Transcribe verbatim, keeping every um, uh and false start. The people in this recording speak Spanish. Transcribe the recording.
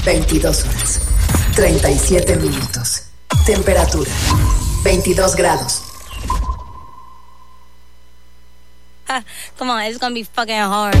veintidós horas, treinta y siete minutos. Temperatura, veintidós grados. Come on, it's gonna be fucking hard.